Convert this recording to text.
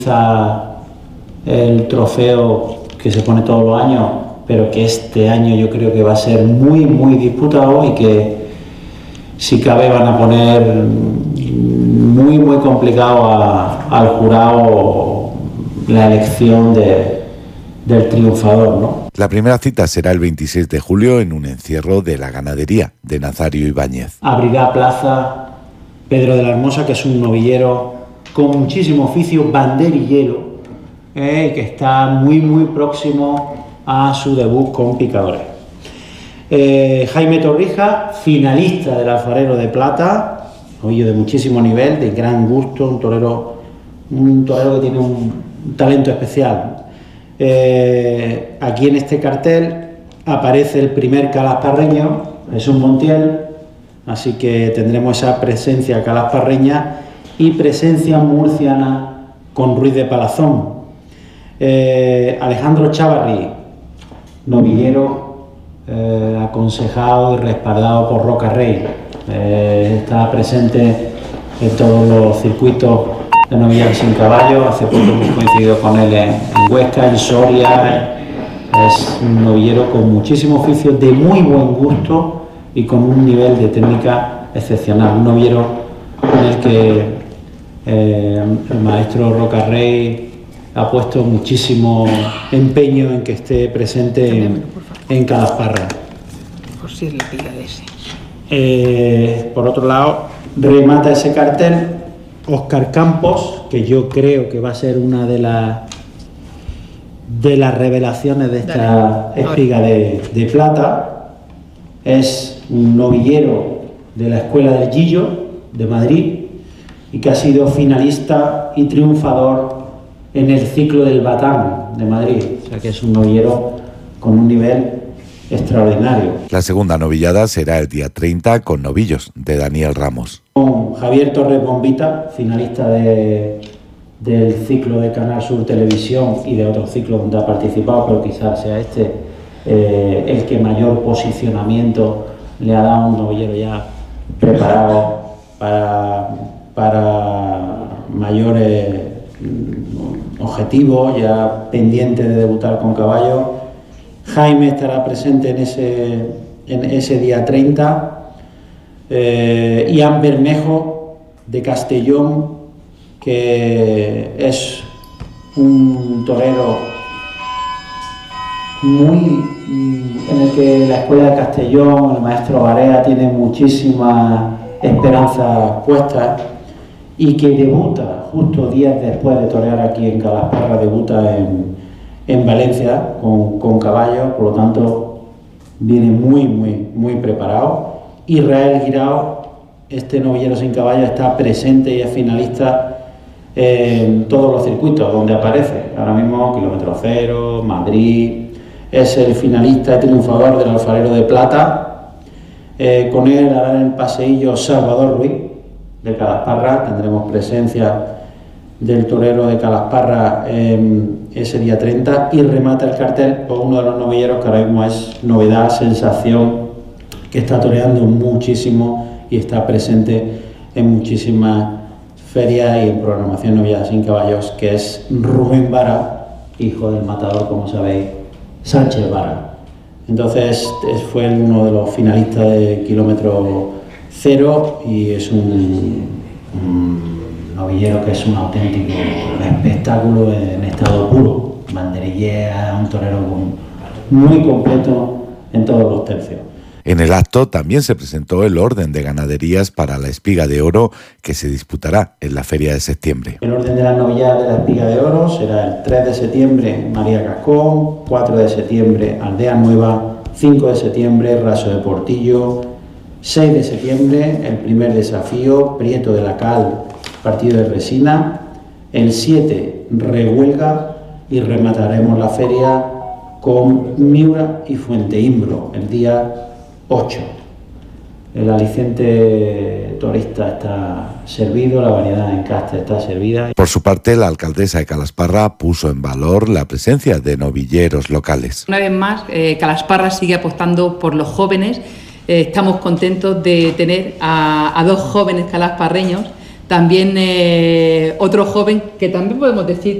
el trofeo que se pone todos los años, pero que este año yo creo que va a ser muy disputado y que si cabe van a poner muy complicado al jurado la elección del triunfador, ¿no? La primera cita será el 26 de julio en un encierro de la ganadería de Nazario Ibáñez. Abrirá plaza Pedro de la Hermosa, que es un novillero con muchísimo oficio, banderillero, que está muy próximo a su debut con picadores. Jaime Torrija, finalista del Alfarero de Plata, novillo de muchísimo nivel, de gran gusto, un torero que tiene un talento especial. Aquí en este cartel aparece el primer calasparreño, es un Montiel, así que tendremos esa presencia calasparreña y presencia murciana con Ruiz de Palazón. Alejandro Chavarri, novillero aconsejado y respaldado por Roca Rey, está presente en todos los circuitos de novillaje sin caballo. Hace poco hemos coincidido con él en Huesca, en Soria. Es un novillero con muchísimo oficio, de muy buen gusto y con un nivel de técnica excepcional. Un novillero en el que el maestro Roca Rey ha puesto muchísimo empeño en que esté presente en Calasparra. Por si es la pila de ese. Por otro lado, remata ese cartel Óscar Campos, que yo creo que va a ser una de las revelaciones de esta espiga de plata. Es un novillero de la Escuela del Gillo de Madrid y que ha sido finalista y triunfador en el ciclo del Batán de Madrid. O sea que es un novillero con un nivel extraordinario. La segunda novillada será el día 30 con novillos de Daniel Ramos. Con Javier Torres Bombita, finalista del ciclo de Canal Sur Televisión y de otros ciclos donde ha participado, pero quizás sea el que mayor posicionamiento le ha dado, un novillero ya preparado para mayores objetivos, ya pendiente de debutar con caballo. Jaime estará presente en ese día 30. Ian Bermejo de Castellón, que es un torero en el que la Escuela de Castellón, el maestro Barea, tiene muchísimas esperanzas puestas y que debuta justo días después de torear aquí en Calasparra, debuta en Valencia con caballos, por lo tanto viene muy preparado. Israel Guirao, este novillero sin caballo, está presente y es finalista en todos los circuitos donde aparece. Ahora mismo Kilómetro Cero, Madrid, es el finalista y triunfador del Alfarero de Plata. Con él hará en el paseillo Salvador Ruiz de Calasparra. Tendremos presencia del torero de Calasparra ese día 30 y remata el cartel por uno de los novilleros que ahora mismo es novedad, sensación, que está toreando muchísimo y está presente en muchísimas ferias y en programación novillada sin caballos, que es Rubén Vara, hijo del matador, como sabéis, Sánchez Vara. Entonces fue uno de los finalistas de Kilómetro Cero y es un novillero que es un auténtico espectáculo en estado puro. Banderillea, un torero muy completo en todos los tercios. En el acto también se presentó el orden de ganaderías para la Espiga de Oro, que se disputará en la Feria de Septiembre. El orden de las novilladas de la Espiga de Oro será el 3 de septiembre María Cascón, 4 de septiembre Aldea Nueva, 5 de septiembre Raso de Portillo, 6 de septiembre el primer desafío Prieto de la Cal, partido de Resina, el 7 Rehuelga y remataremos la feria con Miura y Fuente Imbro el día 8. El aliciente torista está servido, la variedad en casta está servida. Por su parte, la alcaldesa de Calasparra puso en valor la presencia de novilleros locales. Una vez más, Calasparra sigue apostando por los jóvenes. Estamos contentos de tener a dos jóvenes calasparreños También otro joven que también podemos decir